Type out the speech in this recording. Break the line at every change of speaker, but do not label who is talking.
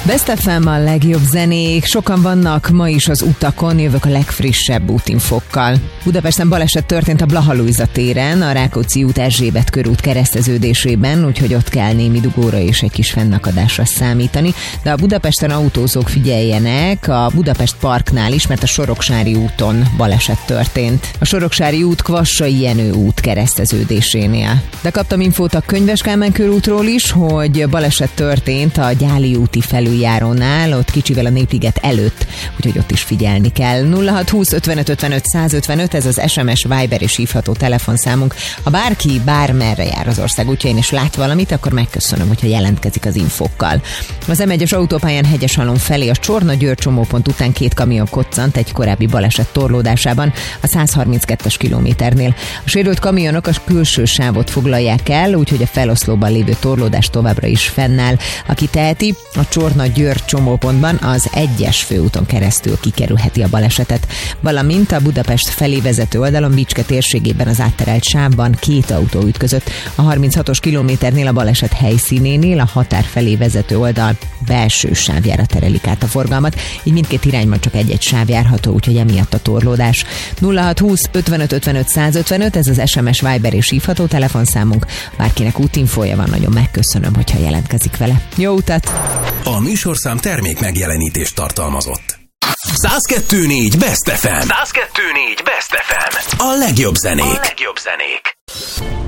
Best FM a legjobb zenék, sokan vannak ma is az utakon, jövök a legfrissebb útinfokkal. Budapesten baleset történt a Blaha Lujza téren, a Rákóczi út Erzsébet körút kereszteződésében, úgyhogy ott kell némi dugóra és egy kis fennakadásra számítani, de a Budapesten autózók figyeljenek a Budapest Parknál is, mert a Soroksári úton baleset történt. A Soroksári út Kvassai Jenő út kereszteződésénél. De kaptam infót a Könyves Kálmán körútról is, hogy baleset történt a Gyáli úti felüljárónál, ott kicsivel a Népliget előtt, úgyhogy ott is figyelni kell. 0620 55 55 155, ez az SMS, Viber és hívható telefonszámunk. Ha bárki bármerre jár az ország útjain és lát valamit, akkor megköszönöm, hogyha jelentkezik az infókkal. Az M1-es autópályán Hegyeshalom felé a Csorna-Győr csomópont után 2 kamion koccant egy korábbi baleset torlódásában a 132-es kilométernél. A sérült kamionok a külső sávot foglalják el, úgyhogy a feloszlóban lévő torlódás továbbra is fennáll. Aki teheti, a Csorna-Győr csomópontban az 1-es főúton keresztül kikerülheti a balesetet, valamint a Budapest felé vezető oldalon Bicske térségében az átterelt sávban 2 autó ütközött. A 36-os kilométernél a baleset helyszínénél a határ felé vezető oldal belső sávjára terelik át a forgalmat, így mindkét irányban csak egy-egy sáv járható, úgyhogy emiatt a torlódás. 0620 55 55 155, ez az SMS, Viber és hívható telefonszámunk. Bárkinek útinfója van, nagyon megköszönöm, hogyha jelentkezik vele. Jó utat!
A műsorszám termék megjelenítést tartalmazott. 102.4 Best FM. 102.4 Best FM. A legjobb zenék.